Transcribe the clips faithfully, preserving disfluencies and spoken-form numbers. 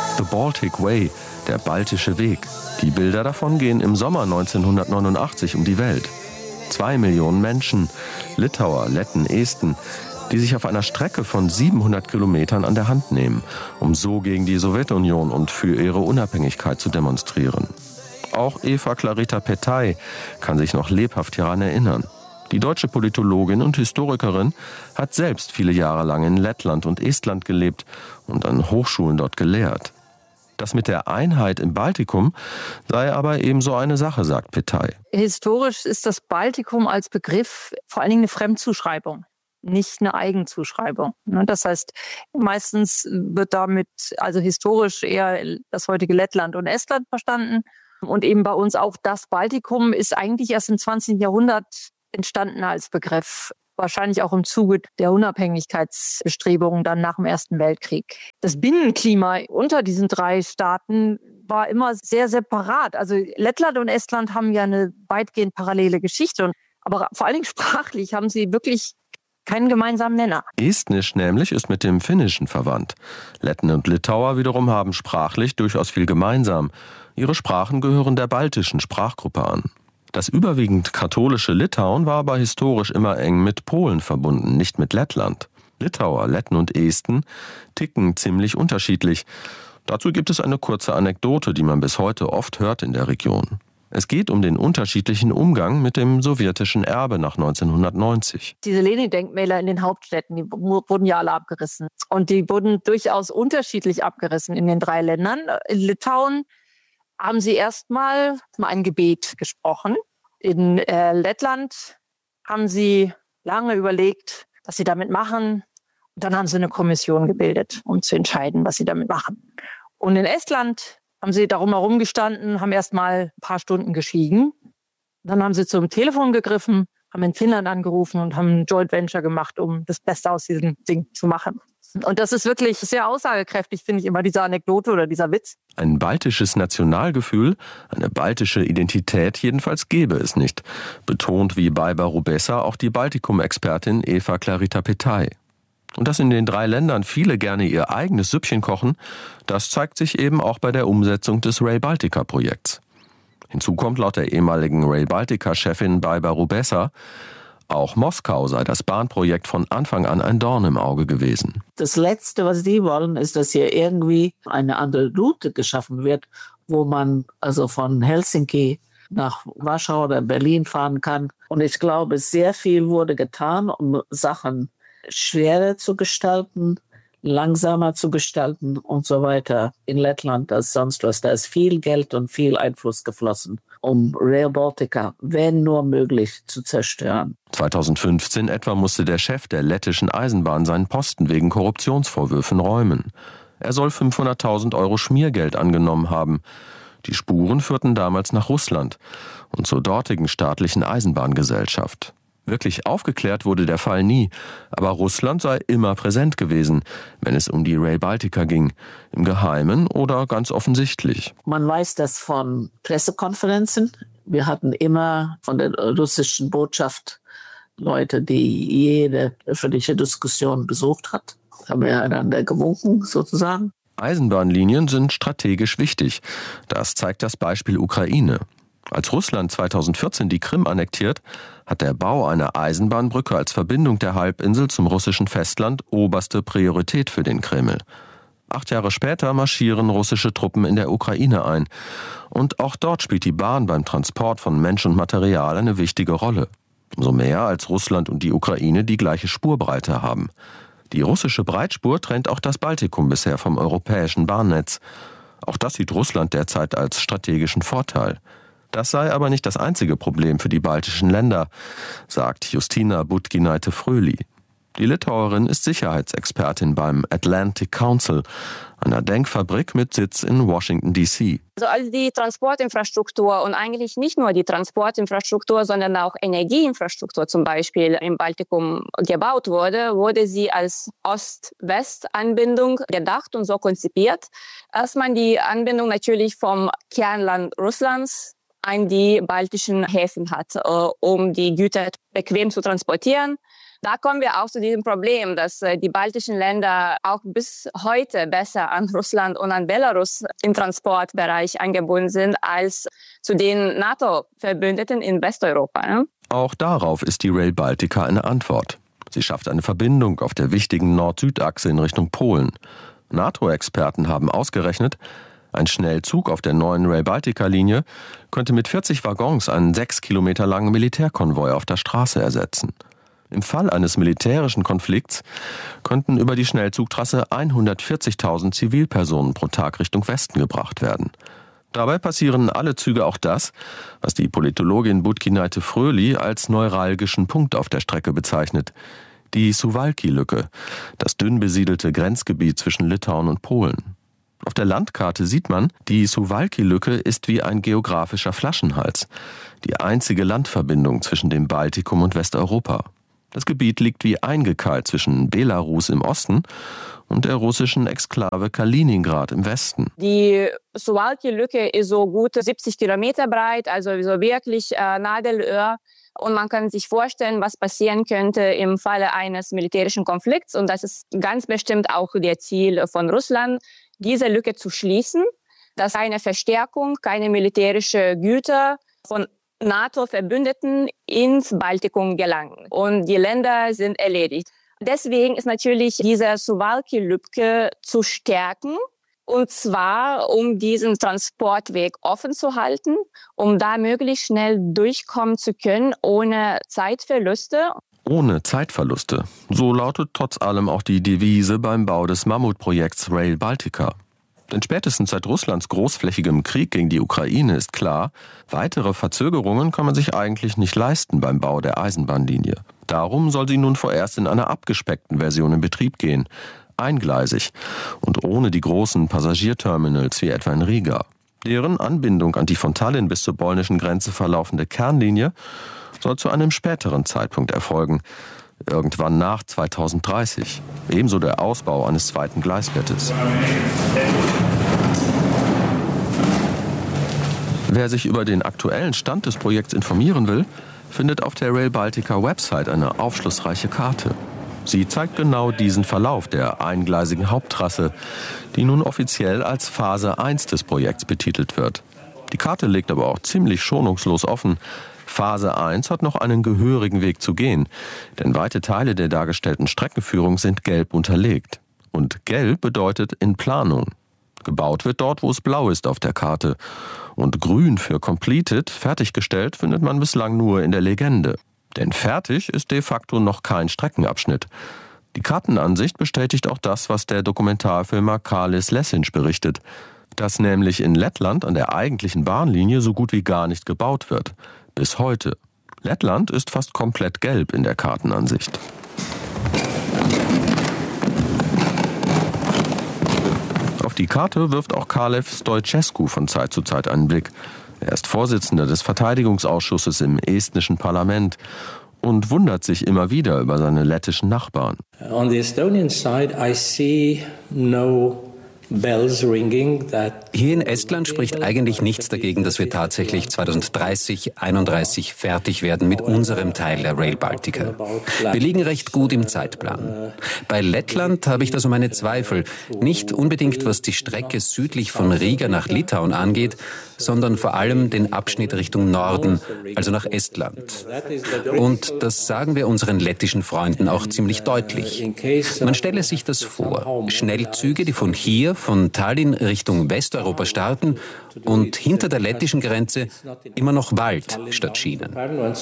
The Baltic Way, der baltische Weg. Die Bilder davon gehen im Sommer neunzehnhundertneunundachtzig um die Welt. Zwei Millionen Menschen, Litauer, Letten, Esten, die sich auf einer Strecke von siebenhundert Kilometern an der Hand nehmen, um so gegen die Sowjetunion und für ihre Unabhängigkeit zu demonstrieren. Auch Eva Clarita Petai kann sich noch lebhaft hieran erinnern. Die deutsche Politologin und Historikerin hat selbst viele Jahre lang in Lettland und Estland gelebt und an Hochschulen dort gelehrt. Das mit der Einheit im Baltikum sei aber ebenso eine Sache, sagt Petai. Historisch ist das Baltikum als Begriff vor allen Dingen eine Fremdzuschreibung, nicht eine Eigenzuschreibung. Das heißt, meistens wird damit also historisch eher das heutige Lettland und Estland verstanden. Und eben bei uns auch das Baltikum ist eigentlich erst im zwanzigsten Jahrhundert entstanden als Begriff. Wahrscheinlich auch im Zuge der Unabhängigkeitsbestrebungen dann nach dem Ersten Weltkrieg. Das Binnenklima unter diesen drei Staaten war immer sehr separat. Also Lettland und Estland haben ja eine weitgehend parallele Geschichte. Aber vor allen Dingen sprachlich haben sie wirklich keinen gemeinsamen Nenner. Estnisch nämlich ist mit dem Finnischen verwandt. Letten und Litauer wiederum haben sprachlich durchaus viel gemeinsam. Ihre Sprachen gehören der baltischen Sprachgruppe an. Das überwiegend katholische Litauen war aber historisch immer eng mit Polen verbunden, nicht mit Lettland. Litauer, Letten und Esten ticken ziemlich unterschiedlich. Dazu gibt es eine kurze Anekdote, die man bis heute oft hört in der Region. Es geht um den unterschiedlichen Umgang mit dem sowjetischen Erbe nach neunzehnhundertneunzig. Diese Lenin-Denkmäler in den Hauptstädten, die wurden ja alle abgerissen. Und die wurden durchaus unterschiedlich abgerissen in den drei Ländern. In Litauen haben sie erstmal ein Gebet gesprochen. In äh, Lettland haben sie lange überlegt, was sie damit machen. Und dann haben sie eine Kommission gebildet, um zu entscheiden, was sie damit machen. Und in Estland haben sie darum herum gestanden, haben erst mal ein paar Stunden geschwiegen. Dann haben sie zum Telefon gegriffen, haben in Finnland angerufen und haben ein Joint Venture gemacht, um das Beste aus diesem Ding zu machen. Und das ist wirklich sehr aussagekräftig, finde ich immer, diese Anekdote oder dieser Witz. Ein baltisches Nationalgefühl, eine baltische Identität jedenfalls gäbe es nicht, betont wie bei Barubessa auch die Baltikum-Expertin Eva Clarita Petai. Und dass in den drei Ländern viele gerne ihr eigenes Süppchen kochen, das zeigt sich eben auch bei der Umsetzung des Rail Baltica-Projekts. Hinzu kommt laut der ehemaligen Rail Baltica-Chefin bei Barubessa, auch Moskau sei das Bahnprojekt von Anfang an ein Dorn im Auge gewesen. Das Letzte, was die wollen, ist, dass hier irgendwie eine andere Route geschaffen wird, wo man also von Helsinki nach Warschau oder Berlin fahren kann. Und ich glaube, sehr viel wurde getan, um Sachen schwerer zu gestalten, langsamer zu gestalten und so weiter in Lettland als sonst was. Da ist viel Geld und viel Einfluss geflossen, um Rail Baltica, wenn nur möglich, zu zerstören. zweitausendfünfzehn etwa musste der Chef der lettischen Eisenbahn seinen Posten wegen Korruptionsvorwürfen räumen. Er soll fünfhunderttausend Euro Schmiergeld angenommen haben. Die Spuren führten damals nach Russland und zur dortigen staatlichen Eisenbahngesellschaft. Wirklich aufgeklärt wurde der Fall nie, aber Russland sei immer präsent gewesen, wenn es um die Rail Baltica ging, im Geheimen oder ganz offensichtlich. Man weiß das von Pressekonferenzen. Wir hatten immer von der russischen Botschaft Leute, die jede öffentliche Diskussion besucht hat. Haben wir einander gewunken, sozusagen. Eisenbahnlinien sind strategisch wichtig. Das zeigt das Beispiel Ukraine. Als Russland zweitausendvierzehn die Krim annektiert, hat der Bau einer Eisenbahnbrücke als Verbindung der Halbinsel zum russischen Festland oberste Priorität für den Kreml. Acht Jahre später marschieren russische Truppen in der Ukraine ein. Und auch dort spielt die Bahn beim Transport von Mensch und Material eine wichtige Rolle. Umso mehr, als Russland und die Ukraine die gleiche Spurbreite haben. Die russische Breitspur trennt auch das Baltikum bisher vom europäischen Bahnnetz. Auch das sieht Russland derzeit als strategischen Vorteil. Das sei aber nicht das einzige Problem für die baltischen Länder, sagt Justina Budginaite-Fröli. Die Litauerin ist Sicherheitsexpertin beim Atlantic Council, einer Denkfabrik mit Sitz in Washington D C. Also als die Transportinfrastruktur und eigentlich nicht nur die Transportinfrastruktur, sondern auch Energieinfrastruktur zum Beispiel im Baltikum gebaut wurde, wurde sie als Ost-West-Anbindung gedacht und so konzipiert, dass man die Anbindung natürlich vom Kernland Russlands an die baltischen Häfen hat, um die Güter bequem zu transportieren, Da kommen wir auch zu diesem Problem, dass die baltischen Länder auch bis heute besser an Russland und an Belarus im Transportbereich angebunden sind als zu den NATO-Verbündeten in Westeuropa. Ne? Auch darauf ist die Rail Baltica eine Antwort. Sie schafft eine Verbindung auf der wichtigen Nord-Süd-Achse in Richtung Polen. NATO-Experten haben ausgerechnet, ein Schnellzug auf der neuen Rail Baltica-Linie könnte mit vierzig Waggons einen sechs Kilometer langen Militärkonvoi auf der Straße ersetzen. Im Fall eines militärischen Konflikts könnten über die Schnellzugtrasse hundertvierzigtausend Zivilpersonen pro Tag Richtung Westen gebracht werden. Dabei passieren alle Züge auch das, was die Politologin Budkinajte Fröli als neuralgischen Punkt auf der Strecke bezeichnet: die Suwałki-Lücke, das dünn besiedelte Grenzgebiet zwischen Litauen und Polen. Auf der Landkarte sieht man, die Suwałki-Lücke ist wie ein geografischer Flaschenhals, die einzige Landverbindung zwischen dem Baltikum und Westeuropa. Das Gebiet liegt wie eingekeilt zwischen Belarus im Osten und der russischen Exklave Kaliningrad im Westen. Die Suwałki-Lücke ist so gut siebzig Kilometer breit, also so wirklich äh, Nadelöhr. Und man kann sich vorstellen, was passieren könnte im Falle eines militärischen Konflikts. Und das ist ganz bestimmt auch der Ziel von Russland, diese Lücke zu schließen, dass eine Verstärkung, keine militärische Güter von NATO-Verbündeten ins Baltikum gelangen. Und die Länder sind erledigt. Deswegen ist natürlich diese Suwałki-Lücke zu stärken. Und zwar, um diesen Transportweg offen zu halten, um da möglichst schnell durchkommen zu können, ohne Zeitverluste. Ohne Zeitverluste. So lautet trotz allem auch die Devise beim Bau des Mammutprojekts Rail Baltica. Denn spätestens seit Russlands großflächigem Krieg gegen die Ukraine ist klar, weitere Verzögerungen kann man sich eigentlich nicht leisten beim Bau der Eisenbahnlinie. Darum soll sie nun vorerst in einer abgespeckten Version in Betrieb gehen, eingleisig und ohne die großen Passagierterminals wie etwa in Riga. Deren Anbindung an die von Tallinn bis zur polnischen Grenze verlaufende Kernlinie soll zu einem späteren Zeitpunkt erfolgen, irgendwann nach zweitausenddreißig. Ebenso der Ausbau eines zweiten Gleisbettes. Wer sich über den aktuellen Stand des Projekts informieren will, findet auf der Rail Baltica Website eine aufschlussreiche Karte. Sie zeigt genau diesen Verlauf der eingleisigen Haupttrasse, die nun offiziell als Phase eins des Projekts betitelt wird. Die Karte legt aber auch ziemlich schonungslos offen: Phase eins hat noch einen gehörigen Weg zu gehen, denn weite Teile der dargestellten Streckenführung sind gelb unterlegt. Und gelb bedeutet in Planung. Gebaut wird dort, wo es blau ist auf der Karte. Und grün für completed, fertiggestellt, findet man bislang nur in der Legende. Denn fertig ist de facto noch kein Streckenabschnitt. Die Kartenansicht bestätigt auch das, was der Dokumentarfilmer Kārlis Lesiņš berichtet, dass nämlich in Lettland an der eigentlichen Bahnlinie so gut wie gar nicht gebaut wird. Bis heute. Lettland ist fast komplett gelb in der Kartenansicht. Auf die Karte wirft auch Kalev Stoichescu von Zeit zu Zeit einen Blick. Er ist Vorsitzender des Verteidigungsausschusses im estnischen Parlament und wundert sich immer wieder über seine lettischen Nachbarn. On the Estonian side, I see no Hier in Estland spricht eigentlich nichts dagegen, dass wir tatsächlich zweitausenddreißig, einunddreißig fertig werden mit unserem Teil der Rail Baltica. Wir liegen recht gut im Zeitplan. Bei Lettland habe ich da so meine Zweifel. Nicht unbedingt, was die Strecke südlich von Riga nach Litauen angeht, sondern vor allem den Abschnitt Richtung Norden, also nach Estland. Und das sagen wir unseren lettischen Freunden auch ziemlich deutlich. Man stelle sich das vor. Schnellzüge, die von hier, von Tallinn Richtung Westeuropa starten und hinter der lettischen Grenze immer noch Wald statt Schienen.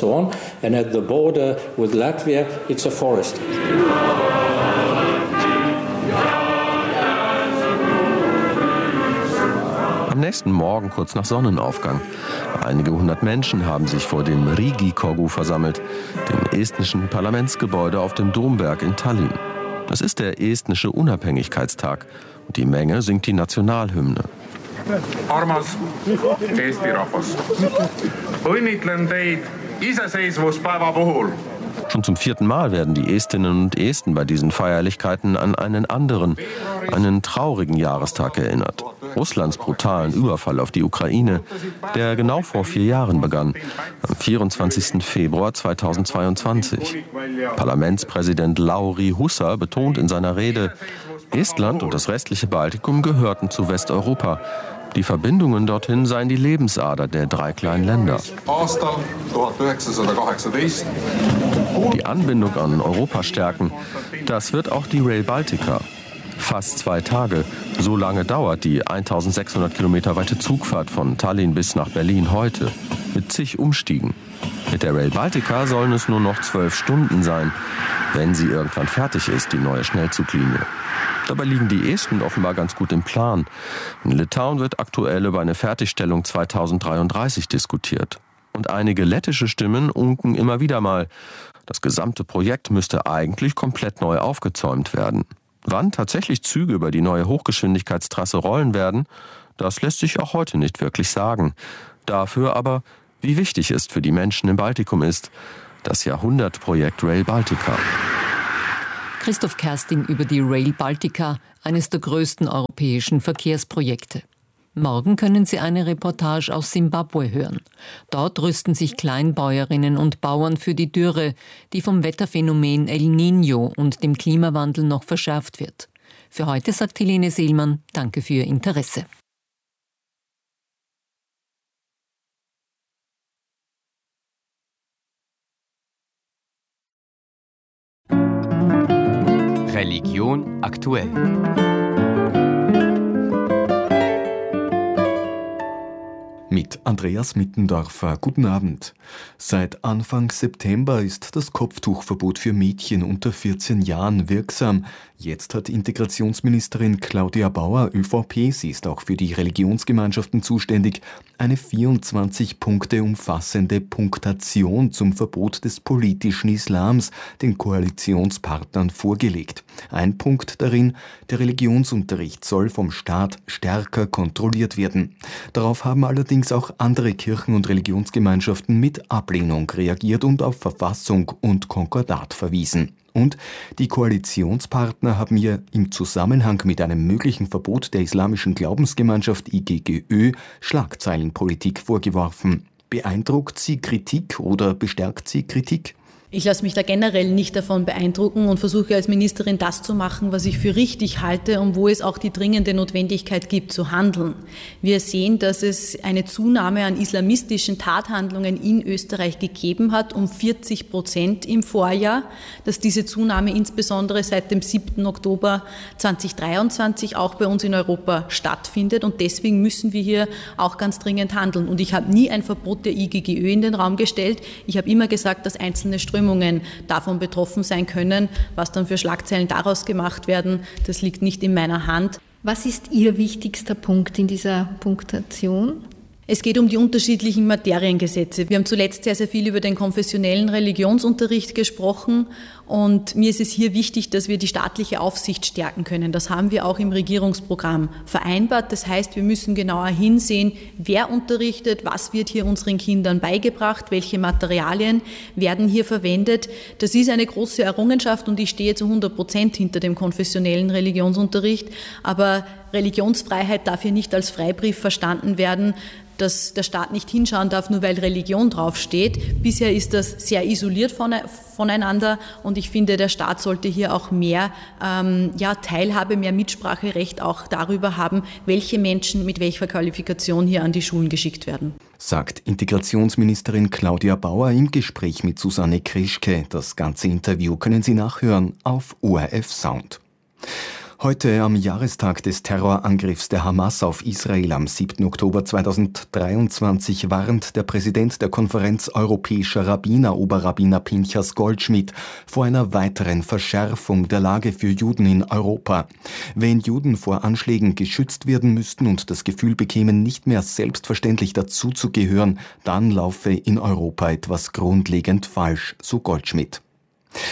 Am nächsten Morgen, kurz nach Sonnenaufgang. Einige hundert Menschen haben sich vor dem Riigikogu versammelt, dem estnischen Parlamentsgebäude auf dem Domberg in Tallinn. Das ist der estnische Unabhängigkeitstag und die Menge singt die Nationalhymne. Armas Eesti rahvas, õnnitlen teid iseseisvuspäeva puhul. Schon zum vierten Mal werden die Estinnen und Esten bei diesen Feierlichkeiten an einen anderen, einen traurigen Jahrestag erinnert. Russlands brutalen Überfall auf die Ukraine, der genau vor vier Jahren begann, am vierundzwanzigsten Februar zweitausendzweiundzwanzig. Parlamentspräsident Lauri Hussa betont in seiner Rede, Estland und das restliche Baltikum gehörten zu Westeuropa. Die Verbindungen dorthin seien die Lebensader der drei kleinen Länder. Die Anbindung an Europa stärken, das wird auch die Rail Baltica. Fast zwei Tage, so lange dauert die eintausendsechshundert Kilometer weite Zugfahrt von Tallinn bis nach Berlin heute, mit zig Umstiegen. Mit der Rail Baltica sollen es nur noch zwölf Stunden sein, wenn sie irgendwann fertig ist, die neue Schnellzuglinie. Dabei liegen die Esten offenbar ganz gut im Plan. In Litauen wird aktuell über eine Fertigstellung zweitausenddreiunddreißig diskutiert. Und einige lettische Stimmen unken immer wieder mal. Das gesamte Projekt müsste eigentlich komplett neu aufgezäumt werden. Wann tatsächlich Züge über die neue Hochgeschwindigkeitstrasse rollen werden, das lässt sich auch heute nicht wirklich sagen. Dafür aber, wie wichtig es für die Menschen im Baltikum ist, das Jahrhundertprojekt Rail Baltica. Christoph Kersting über die Rail Baltica, eines der größten europäischen Verkehrsprojekte. Morgen können Sie eine Reportage aus Simbabwe hören. Dort rüsten sich Kleinbäuerinnen und Bauern für die Dürre, die vom Wetterphänomen El Niño und dem Klimawandel noch verschärft wird. Für heute sagt Helene Seelmann, danke für Ihr Interesse. Religion aktuell. Mit Andreas Mittendorfer. Guten Abend. Seit Anfang September ist das Kopftuchverbot für Mädchen unter vierzehn Jahren wirksam. Jetzt hat Integrationsministerin Claudia Bauer, ÖVP, sie ist auch für die Religionsgemeinschaften zuständig, eine vierundzwanzig Punkte umfassende Punktation zum Verbot des politischen Islams den Koalitionspartnern vorgelegt. Ein Punkt darin, der Religionsunterricht soll vom Staat stärker kontrolliert werden. Darauf haben allerdings auch andere Kirchen und Religionsgemeinschaften mit Ablehnung reagiert und auf Verfassung und Konkordat verwiesen. Und die Koalitionspartner haben ihr im Zusammenhang mit einem möglichen Verbot der islamischen Glaubensgemeinschaft I G G Ö Schlagzeilenpolitik vorgeworfen. Beeindruckt Sie Kritik oder bestärkt Sie Kritik? Ich lasse mich da generell nicht davon beeindrucken und versuche als Ministerin das zu machen, was ich für richtig halte und wo es auch die dringende Notwendigkeit gibt, zu handeln. Wir sehen, dass es eine Zunahme an islamistischen Tathandlungen in Österreich gegeben hat, um vierzig Prozent im Vorjahr, dass diese Zunahme insbesondere seit dem siebten Oktober zweitausenddreiundzwanzig auch bei uns in Europa stattfindet und deswegen müssen wir hier auch ganz dringend handeln. Und ich habe nie ein Verbot der I G G Ö in den Raum gestellt. Ich habe immer gesagt, dass einzelne Strömungen davon betroffen sein können. Was dann für Schlagzeilen daraus gemacht werden, das liegt nicht in meiner Hand. Was ist Ihr wichtigster Punkt in dieser Punktation? Es geht um die unterschiedlichen Materiengesetze. Wir haben zuletzt sehr, sehr viel über den konfessionellen Religionsunterricht gesprochen und mir ist es hier wichtig, dass wir die staatliche Aufsicht stärken können. Das haben wir auch im Regierungsprogramm vereinbart. Das heißt, wir müssen genauer hinsehen, wer unterrichtet, was wird hier unseren Kindern beigebracht, welche Materialien werden hier verwendet. Das ist eine große Errungenschaft und ich stehe zu hundert Prozent hinter dem konfessionellen Religionsunterricht. Aber Religionsfreiheit darf hier nicht als Freibrief verstanden werden, dass der Staat nicht hinschauen darf, nur weil Religion draufsteht. Bisher ist das sehr isoliert voneinander und ich finde, der Staat sollte hier auch mehr ähm, ja, Teilhabe, mehr Mitspracherecht auch darüber haben, welche Menschen mit welcher Qualifikation hier an die Schulen geschickt werden. Sagt Integrationsministerin Claudia Bauer im Gespräch mit Susanne Krischke. Das ganze Interview können Sie nachhören auf O R F Sound. Heute am Jahrestag des Terrorangriffs der Hamas auf Israel am siebten Oktober zweitausenddreiundzwanzig warnt der Präsident der Konferenz europäischer Rabbiner, Oberrabbiner Pinchas Goldschmidt, vor einer weiteren Verschärfung der Lage für Juden in Europa. Wenn Juden vor Anschlägen geschützt werden müssten und das Gefühl bekämen, nicht mehr selbstverständlich dazuzugehören, dann laufe in Europa etwas grundlegend falsch, so Goldschmidt.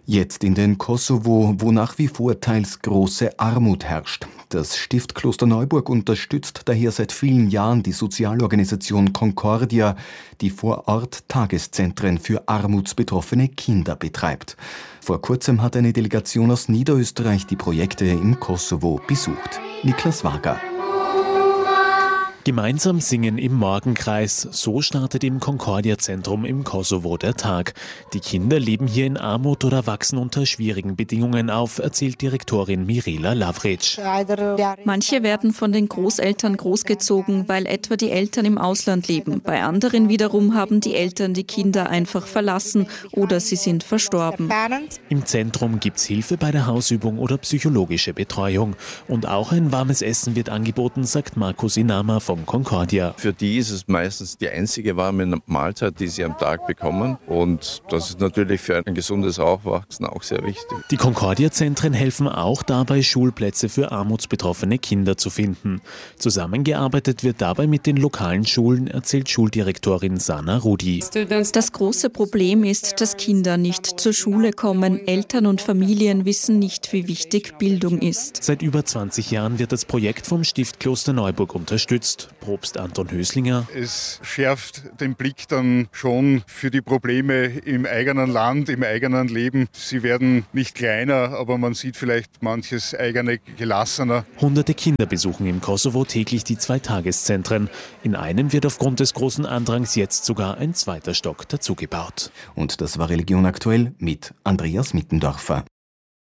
Jetzt in den Kosovo, wo nach wie vor teils große Armut herrscht. Das Stift Klosterneuburg unterstützt daher seit vielen Jahren die Sozialorganisation Concordia, die vor Ort Tageszentren für armutsbetroffene Kinder betreibt. Vor kurzem hat eine Delegation aus Niederösterreich die Projekte im Kosovo besucht. Niklas Wager. Gemeinsam singen im Morgenkreis, so startet im Concordia-Zentrum im Kosovo der Tag. Die Kinder leben hier in Armut oder wachsen unter schwierigen Bedingungen auf, erzählt Direktorin Mirela Lavric. Manche werden von den Großeltern großgezogen, weil etwa die Eltern im Ausland leben. Bei anderen wiederum haben die Eltern die Kinder einfach verlassen oder sie sind verstorben. Im Zentrum gibt's Hilfe bei der Hausübung oder psychologische Betreuung. Und auch ein warmes Essen wird angeboten, sagt Markus Inama vom Concordia. Für die ist es meistens die einzige warme Mahlzeit, die sie am Tag bekommen. Und das ist natürlich für ein gesundes Aufwachsen auch sehr wichtig. Die Concordia-Zentren helfen auch dabei, Schulplätze für armutsbetroffene Kinder zu finden. Zusammengearbeitet wird dabei mit den lokalen Schulen, erzählt Schuldirektorin Sana Rudi. Das große Problem ist, dass Kinder nicht zur Schule kommen. Eltern und Familien wissen nicht, wie wichtig Bildung ist. Seit über zwanzig Jahren wird das Projekt vom Stift Klosterneuburg unterstützt. Propst Anton Höslinger. Es schärft den Blick dann schon für die Probleme im eigenen Land, im eigenen Leben. Sie werden nicht kleiner, aber man sieht vielleicht manches eigene gelassener. Hunderte Kinder besuchen im Kosovo täglich die zwei Tageszentren. In einem wird aufgrund des großen Andrangs jetzt sogar ein zweiter Stock dazugebaut. Und das war Religion aktuell mit Andreas Mittendorfer.